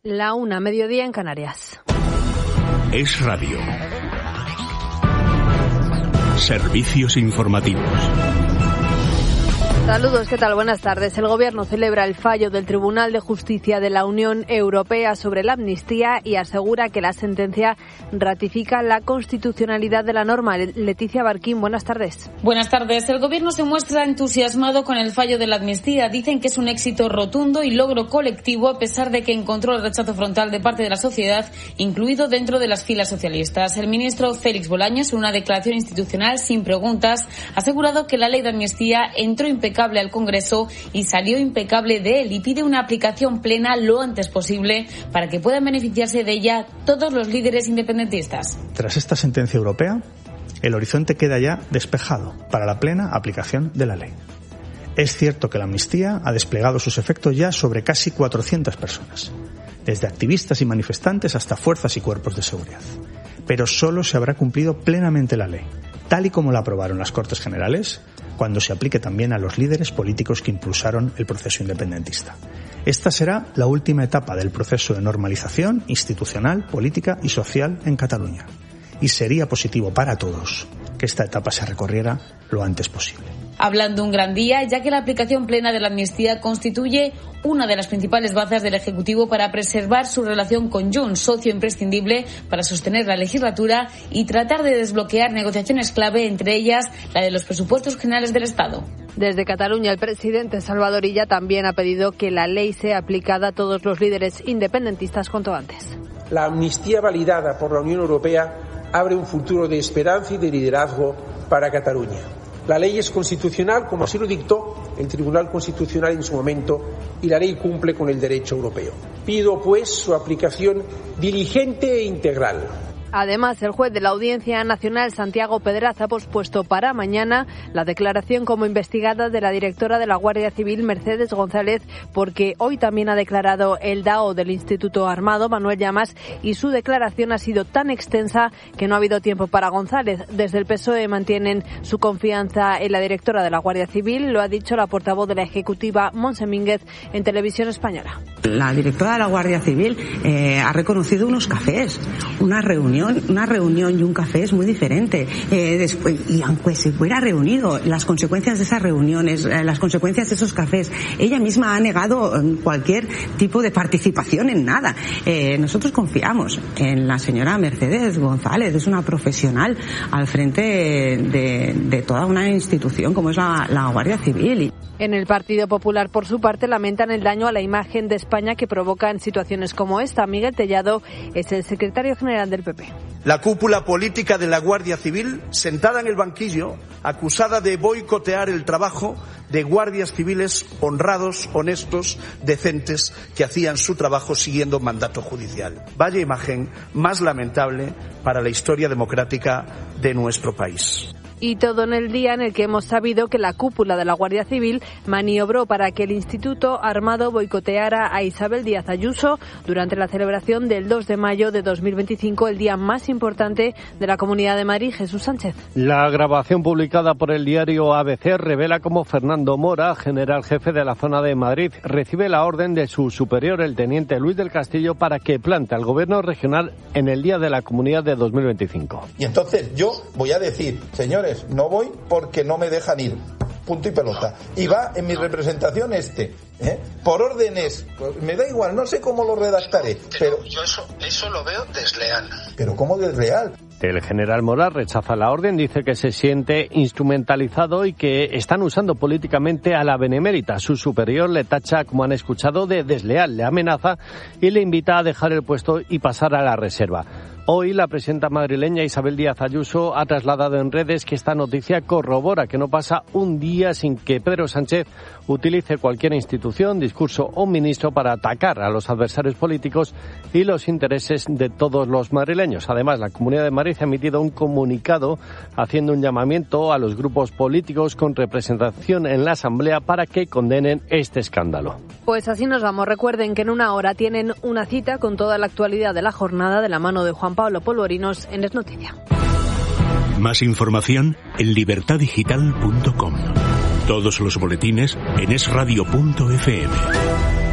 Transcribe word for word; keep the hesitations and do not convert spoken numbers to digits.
La una, mediodía en Canarias. Es Radio. Servicios informativos. Saludos, ¿qué tal? Buenas tardes. El Gobierno celebra el fallo del Tribunal de Justicia de la Unión Europea sobre la amnistía y asegura que la sentencia ratifica la constitucionalidad de la norma. Leticia Barquín, buenas tardes. Buenas tardes. El Gobierno se muestra entusiasmado con el fallo de la amnistía. Dicen que es un éxito rotundo y logro colectivo, a pesar de que encontró el rechazo frontal de parte de la sociedad, incluido dentro de las filas socialistas. El ministro Félix Bolaños, en una declaración institucional sin preguntas, ha asegurado que la ley de amnistía entró impecable al Congreso y salió impecable de él, y pide una aplicación plena lo antes posible para que puedan beneficiarse de ella todos los líderes independentistas. Tras esta sentencia europea, el horizonte queda ya despejado para la plena aplicación de la ley. Es cierto que la amnistía ha desplegado sus efectos ya sobre casi cuatrocientas personas, desde activistas y manifestantes hasta fuerzas y cuerpos de seguridad. Pero solo se habrá cumplido plenamente la ley, tal y como la aprobaron las Cortes Generales, cuando se aplique también a los líderes políticos que impulsaron el proceso independentista. Esta será la última etapa del proceso de normalización institucional, política y social en Cataluña. Y sería positivo para todos que esta etapa se recorriera lo antes posible. Hablan de un gran día, ya que la aplicación plena de la amnistía constituye una de las principales bazas del Ejecutivo para preservar su relación con Junts, socio imprescindible para sostener la legislatura y tratar de desbloquear negociaciones clave, entre ellas la de los presupuestos generales del Estado. Desde Cataluña, el presidente Salvador Illa también ha pedido que la ley sea aplicada a todos los líderes independentistas cuanto antes. La amnistía validada por la Unión Europea abre un futuro de esperanza y de liderazgo para Cataluña. La ley es constitucional, como así lo dictó el Tribunal Constitucional en su momento, y la ley cumple con el derecho europeo. Pido, pues, su aplicación diligente e integral. Además, el juez de la Audiencia Nacional, Santiago Pedraz, ha pospuesto para mañana la declaración como investigada de la directora de la Guardia Civil, Mercedes González, porque hoy también ha declarado el D A O del Instituto Armado, Manuel Llamas, y su declaración ha sido tan extensa que no ha habido tiempo para González. Desde el P S O E mantienen su confianza en la directora de la Guardia Civil, lo ha dicho la portavoz de la Ejecutiva, Montse Mínguez, en Televisión Española. La directora de la Guardia Civil eh, ha reconocido unos cafés, una reunión Una reunión y un café es muy diferente. Eh, después, y aunque se hubiera reunido, las consecuencias de esas reuniones, eh, las consecuencias de esos cafés, ella misma ha negado cualquier tipo de participación en nada. Eh, nosotros confiamos en la señora Mercedes González, es una profesional al frente de, de toda una institución como es la, la Guardia Civil. En el Partido Popular, por su parte, lamentan el daño a la imagen de España que provocan situaciones como esta. Miguel Tellado es el secretario general del P P. La cúpula política de la Guardia Civil, sentada en el banquillo, acusada de boicotear el trabajo de guardias civiles honrados, honestos, decentes, que hacían su trabajo siguiendo mandato judicial. Vaya imagen más lamentable para la historia democrática de nuestro país. Y todo en el día en el que hemos sabido que la cúpula de la Guardia Civil maniobró para que el Instituto Armado boicoteara a Isabel Díaz Ayuso durante la celebración del dos de mayo de dos mil veinticinco, el día más importante de la Comunidad de Madrid. Jesús Sánchez. La grabación publicada por el diario A B C revela cómo Fernando Mora, general jefe de la zona de Madrid, recibe la orden de su superior, el teniente Luis del Castillo, para que plante al gobierno regional en el día de la Comunidad de dos mil veinticinco. Y entonces yo voy a decir, señores, no voy porque no me dejan ir. Punto y pelota. Y va en mi representación este. ¿eh? Por órdenes. Pues me da igual, no sé cómo lo redactaré. Pero yo eso, eso lo veo desleal. ¿Pero cómo desleal? El general Mora rechaza la orden, dice que se siente instrumentalizado y que están usando políticamente a la benemérita. Su superior le tacha, como han escuchado, de desleal, le amenaza y le invita a dejar el puesto y pasar a la reserva. Hoy la presidenta madrileña Isabel Díaz Ayuso ha trasladado en redes que esta noticia corrobora que no pasa un día sin que Pedro Sánchez utilice cualquier institución, discurso o ministro para atacar a los adversarios políticos y los intereses de todos los madrileños. Además, la Comunidad de Madrid ha emitido un comunicado haciendo un llamamiento a los grupos políticos con representación en la Asamblea para que condenen este escándalo. Pues así nos vamos. Recuerden que en una hora tienen una cita con toda la actualidad de la jornada de la mano de Juan Pablo Polvorinos en Es Noticia. Más información en libertad digital punto com. Todos los boletines en es radio punto efe eme.